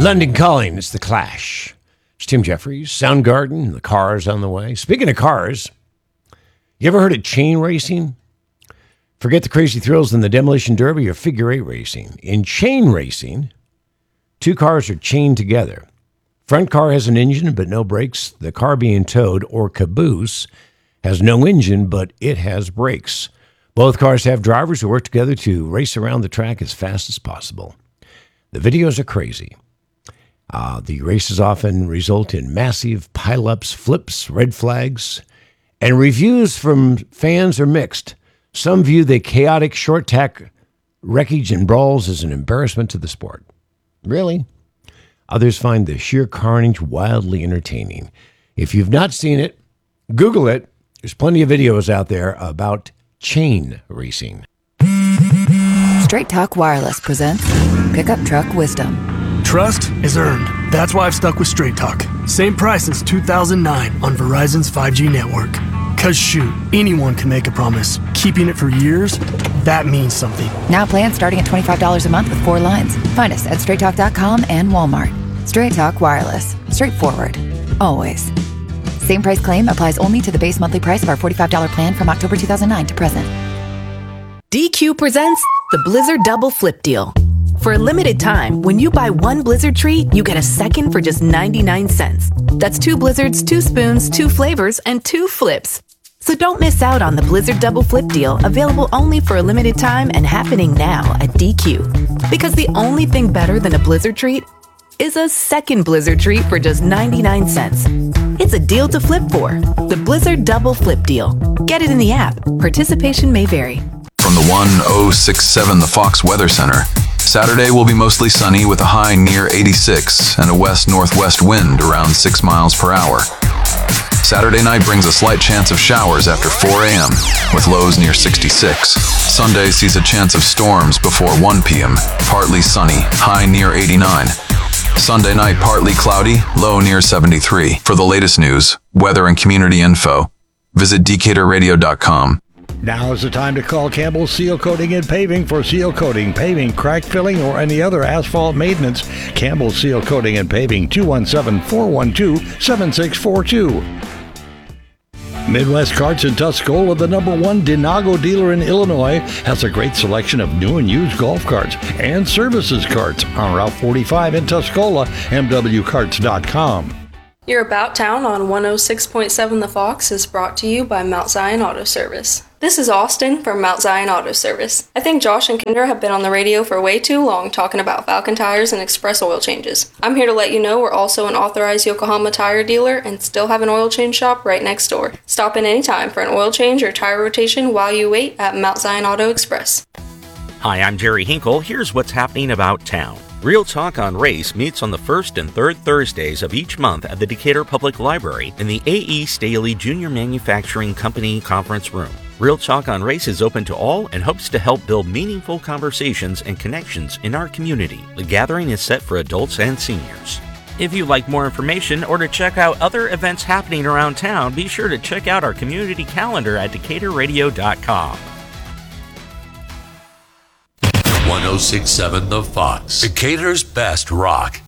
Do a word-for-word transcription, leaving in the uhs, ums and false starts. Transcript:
London Calling, it's The Clash. It's Tim Jeffries, Soundgarden, the Cars on the way. Speaking of cars, you ever heard of chain racing? Forget the crazy thrills in the demolition derby or figure eight racing. In chain racing, two cars are chained together. Front car has an engine but no brakes. The car being towed, or caboose, has no engine but it has brakes. Both cars have drivers who work together to race around the track as fast as possible. The videos are crazy. Uh, the races often result in massive pileups, flips, red flags, and reviews from fans are mixed. Some view the chaotic short tack wreckage and brawls as an embarrassment to the sport. Really? Others find the sheer carnage wildly entertaining. If you've not seen it, Google it. There's plenty of videos out there about chain racing. Straight Talk Wireless presents Pickup Truck Wisdom. Trust is earned. That's why I've stuck with Straight Talk. Same price since two thousand nine on Verizon's five G network. Cause shoot, anyone can make a promise. Keeping it for years, that means something. Now plans starting at twenty-five dollars a month with four lines. Find us at straight talk dot com and Walmart. Straight Talk Wireless. Straightforward. Always. Same price claim applies only to the base monthly price of our forty-five dollars plan from October two thousand nine to present. D Q presents the Blizzard Double Flip Deal. For a limited time, when you buy one Blizzard treat, you get a second for just ninety-nine cents. That's two Blizzards, two spoons, two flavors, and two flips. So don't miss out on the Blizzard Double Flip Deal, available only for a limited time and happening now at D Q. Because the only thing better than a Blizzard treat is a second Blizzard treat for just ninety-nine cents. It's a deal to flip for. The Blizzard Double Flip Deal. Get it in the app. Participation may vary. From the one oh six point seven The Fox Weather Center, Saturday will be mostly sunny with a high near eighty-six and a west-northwest wind around six miles per hour. Saturday night brings a slight chance of showers after four a.m. with lows near sixty-six. Sunday sees a chance of storms before one p.m. Partly sunny, high near eighty-nine. Sunday night partly cloudy, low near seventy-three. For the latest news, weather, and community info, visit decatur radio dot com. Now is the time to call Campbell Seal Coating and Paving for seal coating, paving, crack filling, or any other asphalt maintenance. Campbell Seal Coating and Paving, two one seven, four one two, seven six four two. Midwest Carts in Tuscola, the number one Denago dealer in Illinois, has a great selection of new and used golf carts and services carts on Route forty-five in Tuscola, m w carts dot com. Your About Town on one oh six point seven The Fox is brought to you by Mount Zion Auto Service. This is Austin from Mount Zion Auto Service. I think Josh and Kendra have been on the radio for way too long talking about Falcon tires and express oil changes. I'm here to let you know we're also an authorized Yokohama tire dealer and still have an oil change shop right next door. Stop in anytime for an oil change or tire rotation while you wait at Mount Zion Auto Express. Hi, I'm Jerry Hinkle. Here's what's happening about town. Real Talk on Race meets on the first and third Thursdays of each month at the Decatur Public Library in the A E. Staley Junior Manufacturing Company Conference Room. Real Talk on Race is open to all and hopes to help build meaningful conversations and connections in our community. The gathering is set for adults and seniors. If you'd like more information or to check out other events happening around town, be sure to check out our community calendar at decatur radio dot com. one oh six point seven The Fox, Decatur's best rock.